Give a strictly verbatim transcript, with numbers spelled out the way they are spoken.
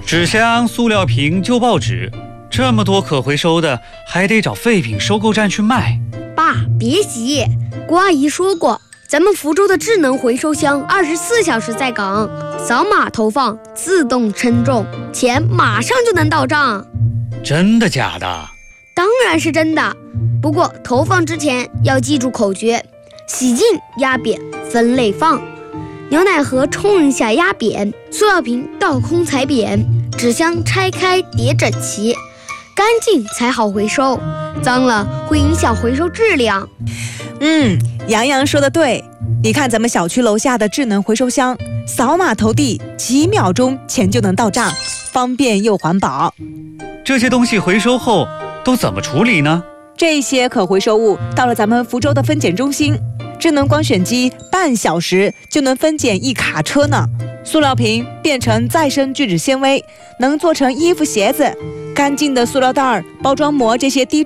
纸箱、塑料瓶、旧报纸，这么多可回收的，还得找废品收购站去卖。 爸，别急，郭阿姨说过，咱们福州的智能回收箱二十四小时在岗，扫码投放，自动称重，钱马上就能到账。 真的假的？ 当然是真的，不过投放之前要记住口诀：洗净、压扁、分类放。牛奶盒冲一下压扁，塑料瓶倒空踩扁，纸箱拆开叠整齐，干净才好回收，脏了会影响回收质量。 嗯，杨洋说的对，你看咱们小区楼下的智能回收箱，扫码投递，几秒钟钱就能到账，方便又环保。 这些东西回收后都怎么处理呢？ 这些可回收物到了咱们福州的分拣中心，智能光选机半小时就能分拣一卡车呢。塑料瓶变成再生聚酯纤维，能做成衣服鞋子。干净的塑料袋、包装膜这些低